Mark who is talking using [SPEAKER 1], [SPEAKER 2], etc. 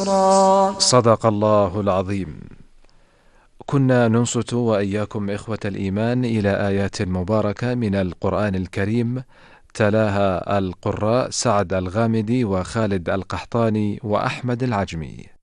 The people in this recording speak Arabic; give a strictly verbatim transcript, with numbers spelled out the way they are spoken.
[SPEAKER 1] صدق الله العظيم. كنا ننصت وإياكم إخوة الإيمان إلى آيات مباركة من القرآن الكريم، تلاها القراء سعد الغامدي وخالد القحطاني وأحمد العجمي.